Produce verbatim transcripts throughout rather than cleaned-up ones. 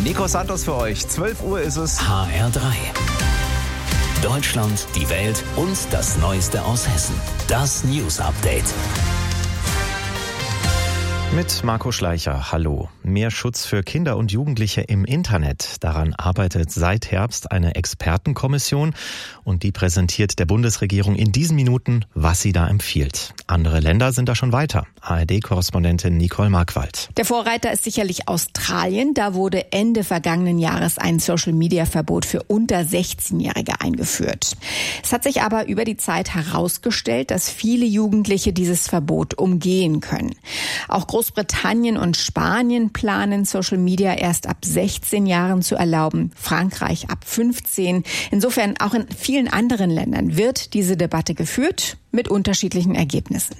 Nico Santos für euch. zwölf Uhr ist es. H R drei. Deutschland, die Welt und das Neueste aus Hessen. Das News Update. Mit Marco Schleicher, hallo. Mehr Schutz für Kinder und Jugendliche im Internet. Daran arbeitet seit Herbst eine Expertenkommission und die präsentiert der Bundesregierung in diesen Minuten, was sie da empfiehlt. Andere Länder sind da schon weiter. A R D-Korrespondentin Nicole Markwald. Der Vorreiter ist sicherlich Australien. Da wurde Ende vergangenen Jahres ein Social-Media-Verbot für unter sechzehnjährige eingeführt. Es hat sich aber über die Zeit herausgestellt, dass viele Jugendliche dieses Verbot umgehen können. Auch Großbritannien und Spanien planen, Social Media erst ab sechzehn Jahren zu erlauben, Frankreich ab fünfzehn. Insofern auch in vielen anderen Ländern wird diese Debatte geführt, mit unterschiedlichen Ergebnissen.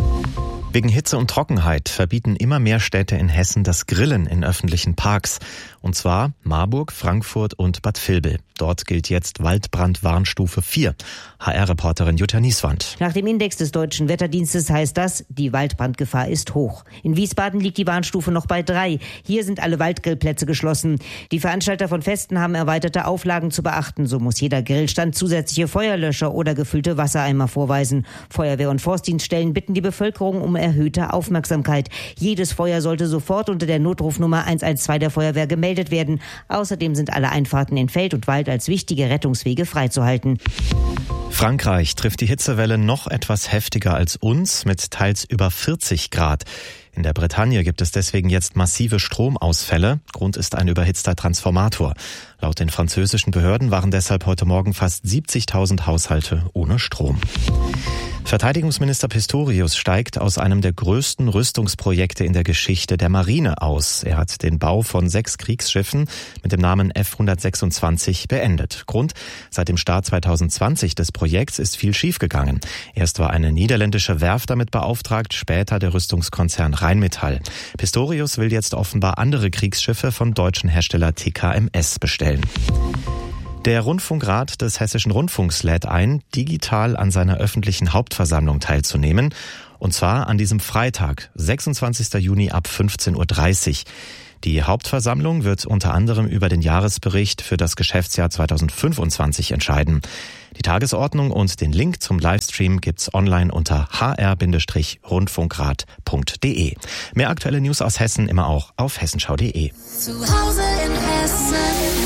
Wegen Hitze und Trockenheit verbieten immer mehr Städte in Hessen das Grillen in öffentlichen Parks. Und zwar Marburg, Frankfurt und Bad Vilbel. Dort gilt jetzt Waldbrandwarnstufe vier. H R-Reporterin Jutta Nieswand. Nach dem Index des Deutschen Wetterdienstes heißt das, die Waldbrandgefahr ist hoch. In Wiesbaden liegt die Warnstufe noch bei drei. Hier sind alle Waldgrillplätze geschlossen. Die Veranstalter von Festen haben erweiterte Auflagen zu beachten. So muss jeder Grillstand zusätzliche Feuerlöscher oder gefüllte Wassereimer vorweisen. Feuerwehr- und Forstdienststellen bitten die Bevölkerung um erhöhte Aufmerksamkeit. Jedes Feuer sollte sofort unter der Notrufnummer eins eins zwei der Feuerwehr gemeldet werden. Außerdem sind alle Einfahrten in Feld und Wald als wichtige Rettungswege freizuhalten. Frankreich trifft die Hitzewelle noch etwas heftiger als uns mit teils über vierzig Grad. In der Bretagne gibt es deswegen jetzt massive Stromausfälle. Grund ist ein überhitzter Transformator. Laut den französischen Behörden waren deshalb heute Morgen fast siebzigtausend Haushalte ohne Strom. Verteidigungsminister Pistorius steigt aus einem der größten Rüstungsprojekte in der Geschichte der Marine aus. Er hat den Bau von sechs Kriegsschiffen mit dem Namen F hundertsechsundzwanzig beendet. Grund: Seit dem Start zweitausendzwanzig des Projekts ist viel schiefgegangen. Erst war eine niederländische Werft damit beauftragt, später der Rüstungskonzern Rheinmetall. Pistorius will jetzt offenbar andere Kriegsschiffe vom deutschen Hersteller T K M S bestellen. Der Rundfunkrat des Hessischen Rundfunks lädt ein, digital an seiner öffentlichen Hauptversammlung teilzunehmen. Und zwar an diesem Freitag, sechsundzwanzigsten Juni ab fünfzehn Uhr dreißig. Die Hauptversammlung wird unter anderem über den Jahresbericht für das Geschäftsjahr zweitausendfünfundzwanzig entscheiden. Die Tagesordnung und den Link zum Livestream gibt's online unter h r rundfunkrat punkt d e. Mehr aktuelle News aus Hessen immer auch auf hessenschau punkt d e. Zu Hause in Hessen.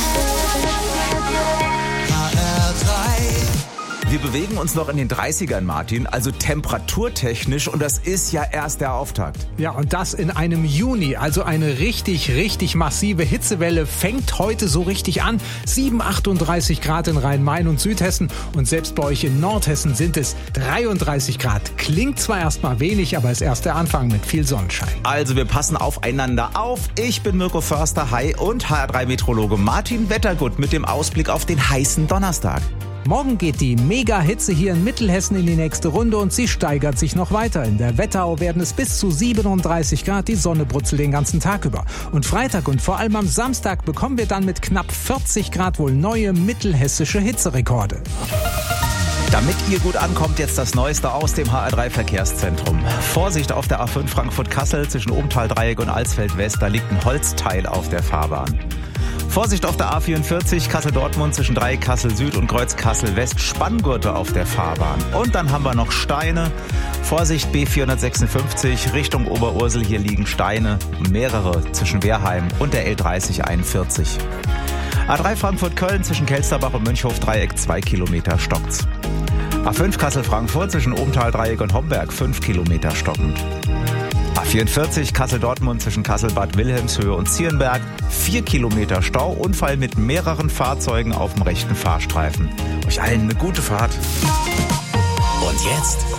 Wir bewegen uns noch in den dreißigern, Martin, also temperaturtechnisch, und das ist ja erst der Auftakt. Ja, und das in einem Juni, also eine richtig, richtig massive Hitzewelle fängt heute so richtig an. sieben, achtunddreißig Grad in Rhein-Main und Südhessen und selbst bei euch in Nordhessen sind es dreiunddreißig Grad. Klingt zwar erstmal wenig, aber ist erst der Anfang mit viel Sonnenschein. Also wir passen aufeinander auf. Ich bin Mirko Förster, hi, und H R drei Meteorologe Martin Wettergut mit dem Ausblick auf den heißen Donnerstag. Morgen geht die Mega-Hitze hier in Mittelhessen in die nächste Runde und sie steigert sich noch weiter. In der Wetterau werden es bis zu siebenunddreißig Grad, die Sonne brutzelt den ganzen Tag über. Und Freitag und vor allem am Samstag bekommen wir dann mit knapp vierzig Grad wohl neue mittelhessische Hitzerekorde. Damit ihr gut ankommt, jetzt das Neueste aus dem H R drei Verkehrszentrum. Vorsicht auf der A fünf Frankfurt-Kassel zwischen Obenthal-Dreieck und Alsfeld-West, da liegt ein Holzteil auf der Fahrbahn. Vorsicht auf der A vierundvierzig Kassel-Dortmund zwischen Dreieck Kassel-Süd und Kreuz Kassel-West, Spanngurte auf der Fahrbahn. Und dann haben wir noch Steine. Vorsicht B vierhundertsechsundfünfzig Richtung Oberursel, hier liegen Steine, mehrere zwischen Wehrheim und der L dreißig einundvierzig. A drei Frankfurt-Köln zwischen Kelsterbach und Mönchhof-Dreieck, zwei Kilometer stockt's. A fünf Kassel-Frankfurt zwischen Obenthal-Dreieck und Homberg, fünf Kilometer stockend. A vierundvierzig Kassel-Dortmund zwischen Kassel-Bad Wilhelmshöhe und Zierenberg, vier Kilometer Stau, Unfall mit mehreren Fahrzeugen auf dem rechten Fahrstreifen. Euch allen eine gute Fahrt. Und jetzt